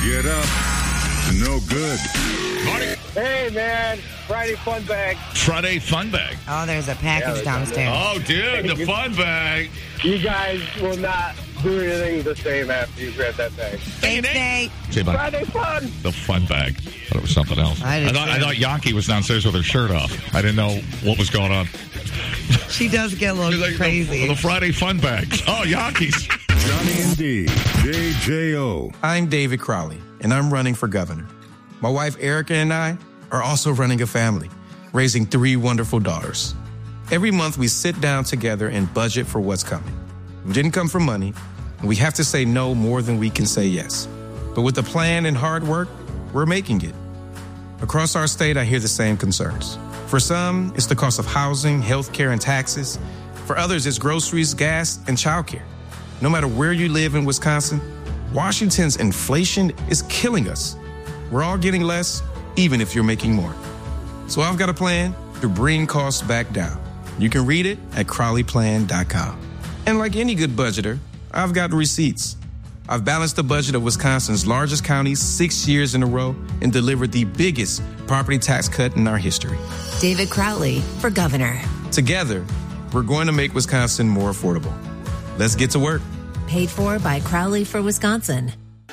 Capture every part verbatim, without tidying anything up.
Get up. No good. Morning. Hey, man. Friday fun bag. Friday fun bag. Oh, there's a package Yeah, downstairs. Oh, dude, the fun bag. You guys will not do anything the same after you grab that bag. Thanks, Nate. Say bye. Friday fun. The fun bag. I thought it was something else. I did thought too. I thought Yankee was downstairs with her shirt off. I didn't know what was going on. She does get a little Like, crazy. The, the Friday fun bags. Oh, Yankees. Johnny and D. J J O. I'm David Crowley, and I'm running for governor. My wife Erica and I are also running a family, raising three wonderful daughters. Every month we sit down together and budget for what's coming. We didn't come for money, and we have to say no more than we can say yes. But with a plan and hard work, we're making it. Across our state, I hear the same concerns. For some, it's the cost of housing, healthcare, and taxes. For others, it's groceries, gas, and childcare. No matter where you live in Wisconsin, Washington's inflation is killing us. We're all getting less, even if you're making more. So I've got a plan to bring costs back down. You can read it at crowley plan dot com. And like any good budgeter, I've got receipts. I've balanced the budget of Wisconsin's largest county six years in a row and delivered the biggest property tax cut in our history. David Crowley for governor. Together, we're going to make Wisconsin more affordable. Let's get to work. Paid for by Crowley for Wisconsin.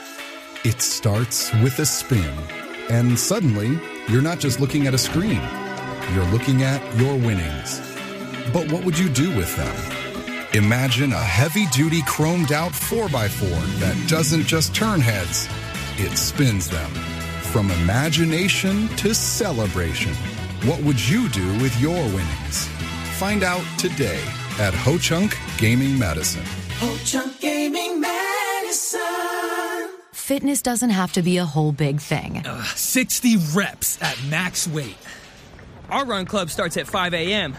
It starts with a spin, and suddenly, you're not just looking at a screen. You're looking at your winnings. But what would you do with them? Imagine a heavy-duty chromed-out four by four that doesn't just turn heads, it spins them. From imagination to celebration, what would you do with your winnings? Find out today at Ho-Chunk Gaming Medicine. Ho-Chunk Gaming Medicine. Fitness doesn't have to be a whole big thing. Uh, sixty reps at max weight. Our run club starts at five a.m.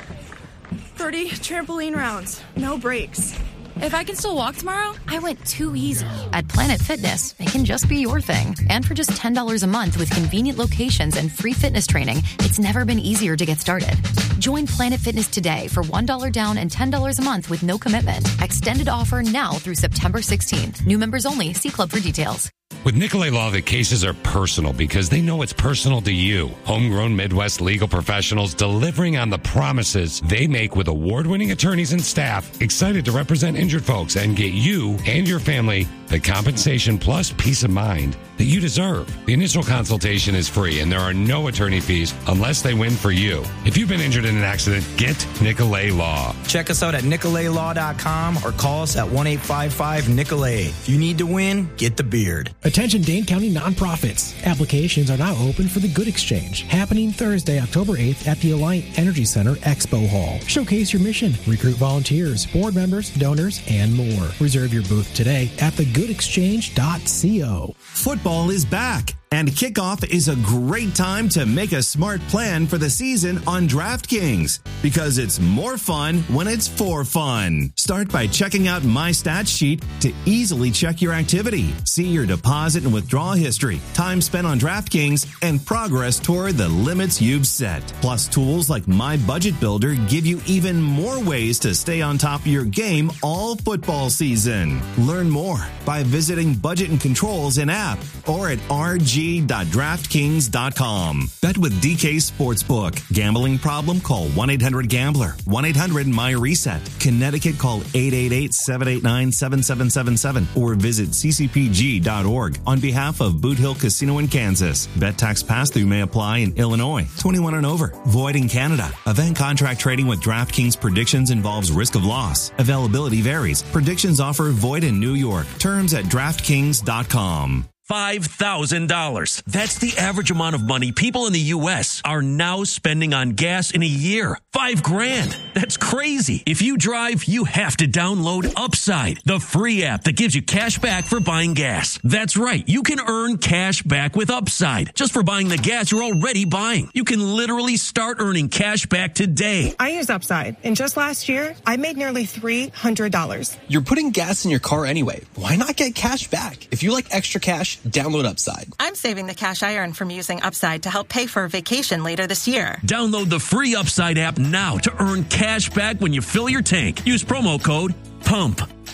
thirty trampoline rounds. No breaks. If I can still walk tomorrow, I went too easy. At Planet Fitness, it can just be your thing. And for just ten dollars a month with convenient locations and free fitness training, it's never been easier to get started. Join Planet Fitness today for one dollar down and ten dollars a month with no commitment. Extended offer now through September sixteenth. New members only. See club for details. With Nicolay Law, the cases are personal because they know it's personal to you. Homegrown Midwest legal professionals delivering on the promises they make with award-winning attorneys and staff excited to represent injured folks and get you and your family the compensation plus peace of mind that you deserve. The initial consultation is free and there are no attorney fees unless they win for you. If you've been injured in an accident, get Nicolay Law. Check us out at nicolay law dot com or call us at one eight five five Nicolay. If you need to win, get the beard. Attention Dane County nonprofits. Applications are now open for the Good Exchange, happening Thursday, October eighth at the Alliant Energy Center Expo Hall. Showcase your mission, recruit volunteers, board members, donors, and more. Reserve your booth today at the good exchange dot co. Football is back, and kickoff is a great time to make a smart plan for the season on DraftKings, because it's more fun when it's for fun. Start by checking out My Stats Sheet to easily check your activity, see your deposit and withdrawal history, time spent on DraftKings, and progress toward the limits you've set. Plus, tools like My Budget Builder give you even more ways to stay on top of your game all football season. Learn more by visiting Budget and Controls in app or at r g dot draftkings dot com. Bet with D K Sportsbook. Gambling problem? Call one eight hundred gambler. one eight hundred my reset. Connecticut, call eight eight eight, seven eight nine, seven seven seven seven or visit c c p g dot org on behalf of Boot Hill Casino in Kansas. Bet tax pass-through may apply in Illinois. twenty-one and over. Void in Canada. Event contract trading with DraftKings predictions involves risk of loss. Availability varies. Predictions offer void in New York. Terms at draftkings dot com. five thousand dollars. That's the average amount of money people in the U S are now spending on gas in a year. Five grand. That's crazy. If you drive, you have to download Upside, the free app that gives you cash back for buying gas. That's right. You can earn cash back with Upside just for buying the gas you're already buying. You can literally start earning cash back today. I use Upside, and just last year, I made nearly three hundred dollars. You're putting gas in your car anyway. Why not get cash back? If you like extra cash, download Upside. I'm saving the cash I earn from using Upside to help pay for a vacation later this year. Download the free Upside app now to earn cash back when you fill your tank. Use promo code PUMP.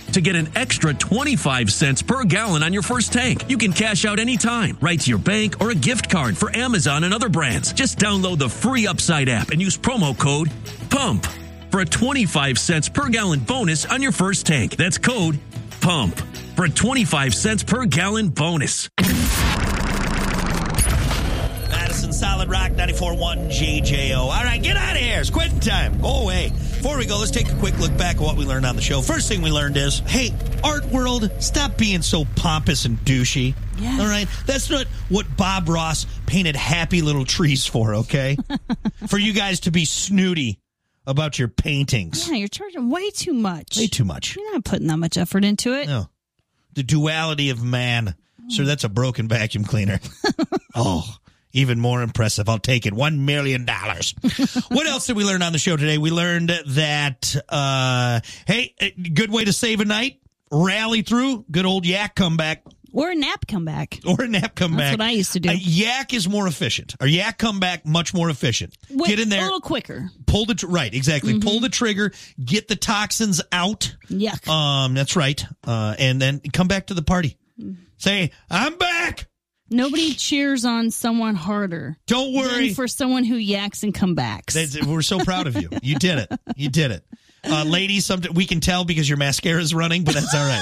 to get an extra twenty-five cents per gallon on your first tank. You can cash out anytime, right to your bank or a gift card for Amazon and other brands. Just download the free Upside app and use promo code PUMP for a twenty-five cents per gallon bonus on your first tank. That's code PUMP for a twenty-five cents per gallon bonus. Madison Solid Rock ninety-four point one J J O. All right, get out of here. It's quitting time. Go away. Before we go, let's take a quick look back at what we learned on the show. First thing we learned is, hey, art world, stop being so pompous and douchey. Yes. All right? That's not what Bob Ross painted happy little trees for, okay? For you guys to be snooty about your paintings. Yeah, you're charging way too much. Way too much. You're not putting that much effort into it. No. The duality of man. Mm. Sir, that's a broken vacuum cleaner. Oh, even more impressive. I'll take it. One million dollars. What else did we learn on the show today? We learned that, uh, hey, good way to save a night. Rally through. Good old yak comeback. Or a nap comeback. Or a nap comeback. That's what I used to do. A yak is more efficient. A yak comeback, much more efficient. Wait, get in there. A little quicker. Pull the, tr- right, exactly. Mm-hmm. Pull the trigger, get the toxins out. Yuck. Um, that's right. Uh, and then come back to the party. Mm. Say, I'm back. Nobody cheers on someone harder. Don't worry. Than for someone who yaks and comebacks. That's, we're so proud of you. You did it. You did it. Uh, ladies, some, we can tell because your mascara is running, but that's all right.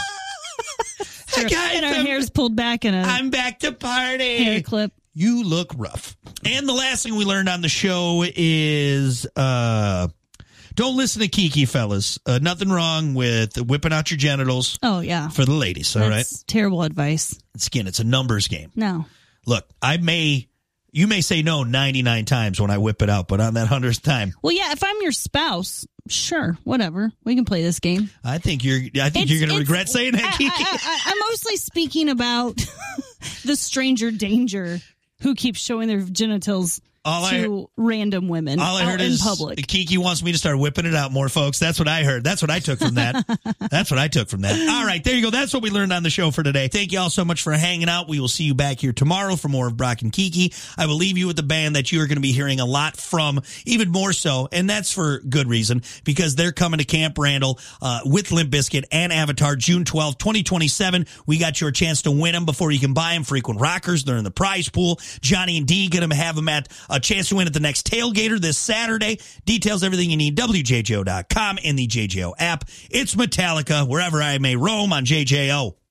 Hey guys, and our I'm, hair's pulled back in a I'm back to party. Hair clip. You look rough. And the last thing we learned on the show is uh, don't listen to Kiki, fellas. Uh, nothing wrong with whipping out your genitals. Oh, yeah. For the ladies, all That's right? Terrible advice. Skin, it's a numbers game. No. Look, I may, you may say no ninety-nine times when I whip it out, but on that hundredth time. Well, yeah, if I'm your spouse, sure, whatever. We can play this game. I think you're, I think it's, you're going to regret saying that, Kiki. I, I, I, I'm mostly speaking about the stranger danger who keeps showing their genitals all to heard, random women all I heard out in is public. Kiki wants me to start whipping it out more, folks. That's what I heard. That's what I took from that. That's what I took from that. All right, there you go. That's what we learned on the show for today. Thank you all so much for hanging out. We will see you back here tomorrow for more of Brock and Kiki. I will leave you with the band that you are going to be hearing a lot from, even more so, and that's for good reason, because they're coming to Camp Randall uh, with Limp Bizkit and Avatar June twelfth, twenty twenty-seven. We got your chance to win them before you can buy them. Frequent Rockers, they're in the prize pool. Johnny and D going to have them at a chance to win at the next Tailgater this Saturday. Details, everything you need, W J J O dot com and the J J O app. It's Metallica, wherever I may roam on J J O.